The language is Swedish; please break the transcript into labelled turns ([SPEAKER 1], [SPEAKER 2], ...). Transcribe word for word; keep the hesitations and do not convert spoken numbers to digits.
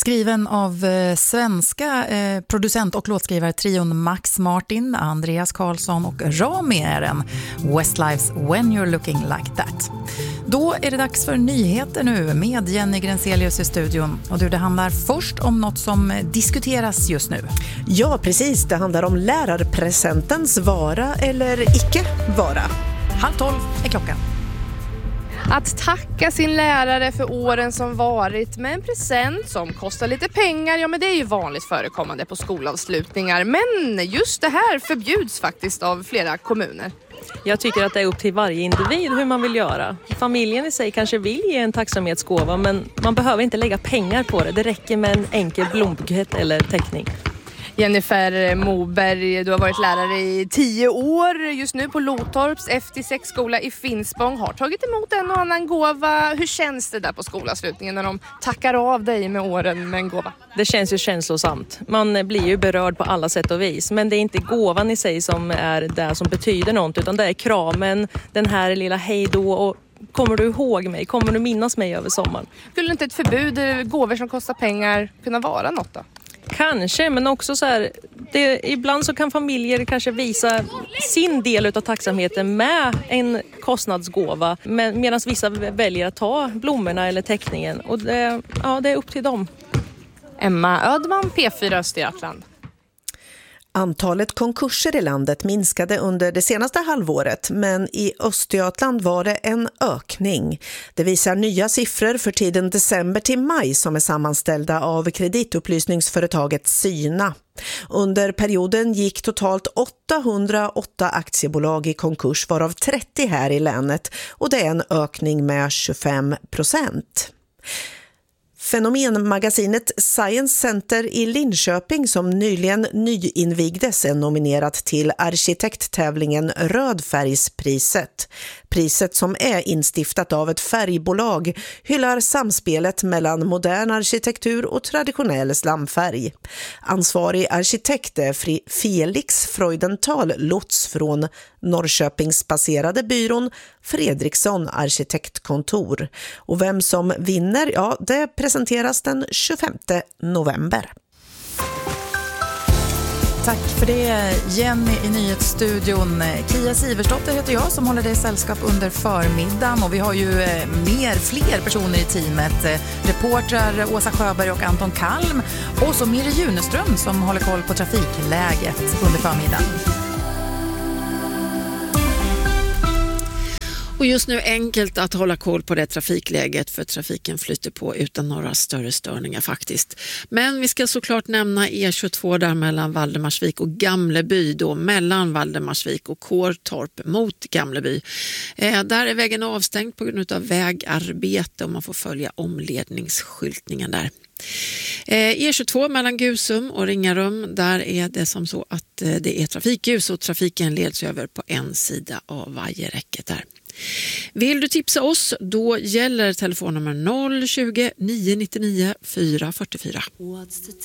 [SPEAKER 1] Skriven av eh, svenska eh, producent och låtskrivare trion Max Martin, Andreas Karlsson och Rami är den. Westlifes When You're Looking Like That. Då är det dags för nyheter nu med Jenny Grenselius i studion. Och du, det handlar först om något som diskuteras just nu.
[SPEAKER 2] Ja, precis. Det handlar om lärarpresentens vara eller icke vara.
[SPEAKER 1] Halv tolv är klockan.
[SPEAKER 3] Att tacka sin lärare för åren som varit med en present som kostar lite pengar, ja men det är ju vanligt förekommande på skolavslutningar. Men just det här förbjuds faktiskt av flera kommuner.
[SPEAKER 4] Jag tycker att det är upp till varje individ hur man vill göra. Familjen i sig kanske vill ge en tacksamhetsgåva, men man behöver inte lägga pengar på det. Det räcker med en enkel blombukett eller teckning.
[SPEAKER 3] Jennifer Moberg, du har varit lärare i tio år just nu på Lotorps F T sex-skola i Finspång. Har tagit emot en och annan gåva. Hur känns det där på skolavslutningen när de tackar av dig med åren med en gåva?
[SPEAKER 4] Det känns ju känslosamt. Man blir ju berörd på alla sätt och vis. Men det är inte gåvan i sig som är det som betyder något, utan det är kramen, den här lilla hejdå och kommer du ihåg mig? Kommer du minnas mig över sommaren?
[SPEAKER 3] Skulle inte ett förbud, gåvor som kostar pengar, kunna vara något då?
[SPEAKER 4] Kanske, men också så här, det, ibland så kan familjer kanske visa sin del av tacksamheten med en kostnadsgåva, men, medan vissa väljer att ta blommorna eller teckningen. Och det, ja, det är upp till dem.
[SPEAKER 3] Emma Ödman, P fyra Östergötland.
[SPEAKER 2] Antalet konkurser i landet minskade under det senaste halvåret, men i Östergötland var det en ökning. Det visar nya siffror för tiden december till maj som är sammanställda av kreditupplysningsföretaget Syna. Under perioden gick totalt åttahundraåtta aktiebolag i konkurs, varav trettio här i länet, och det är en ökning med tjugofem procent. Fenomenmagasinet Science Center i Linköping som nyligen nyinvigdes är nominerat till arkitekttävlingen Rödfärgspriset. Priset, som är instiftat av ett färgbolag, hyllar samspelet mellan modern arkitektur och traditionell slamfärg. Ansvarig arkitekt är Felix Freudenthal Lutz från Norrköpingsbaserade byrån Fredriksson arkitektkontor. Och vem som vinner, ja, det presenteras den tjugofemte november.
[SPEAKER 1] Tack för det, Jenny i nyhetsstudion. Kia Siversdotter heter jag som håller dig sällskap under förmiddagen. Och vi har ju mer, fler personer i teamet. Reportrar Åsa Sjöberg och Anton Kalm. Och så Miri Juneström som håller koll på trafikläget under förmiddagen.
[SPEAKER 5] Och just nu enkelt att hålla koll på det trafikläget, för trafiken flyter på utan några större störningar faktiskt. Men vi ska såklart nämna E tjugotvå där mellan Valdemarsvik och Gamleby, då mellan Valdemarsvik och Kårtorp mot Gamleby. Eh, där är vägen avstängd på grund av vägarbete och man får följa omledningsskyltningen där. Eh, E tjugotvå mellan Gusum och Ringarum, där är det som så att eh, det är trafikljus och trafiken leds över på en sida av vajerräcket där. Vill du tipsa oss, då gäller telefonnummer noll tjugo, nio nio nio, fyra fyra fyra.